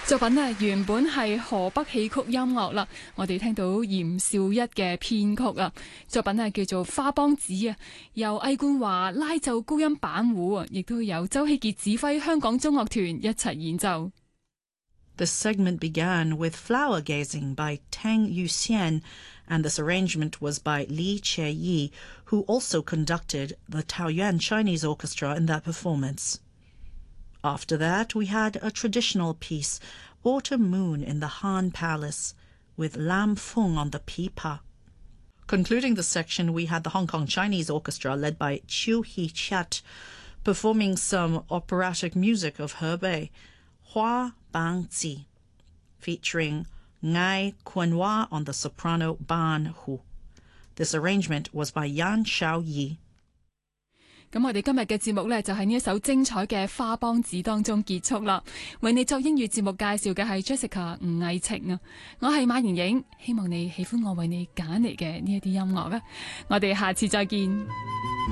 作品呢原本係河北戲曲音樂啦，我哋聽到嚴少一嘅編曲啊。作品呢叫做《花梆子》啊，由魏冠華拉奏高音板胡啊，亦都有周希傑指揮香港中樂團一齊演奏。 The segment began with Flower Gazing by Tang Yuxian, and this arrangement was by Li Che-yi, who also conducted the Taoyuan Chinese Orchestra in that performance. After that, we had a traditional piece, Autumn Moon in the Han Palace, with Lam Feng on the pipa. Concluding the section, we had the Hong Kong Chinese Orchestra led by Chiu Hee-chat, performing some operatic music of Hebei, Hua Bang Zi, featuring Ngai Quanhua on the soprano Ban Hu. This arrangement was by Yan Xiaoyi. 咁我哋今日嘅節目呢，就喺呢一首精彩嘅花梆子當中結束啦。為你作英語節目介紹嘅係 Jessica 吳藝晴啊，我係馬妍影，希望你喜歡我為你揀嚟嘅呢一啲音樂啊。我哋下次再見。